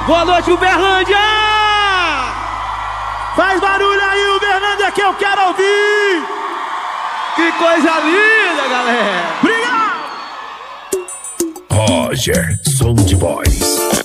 Boa noite, Uberlândia! Faz barulho aí, Uberlândia, que eu quero ouvir! Que coisa linda, galera! Obrigado! Roger, som de voz.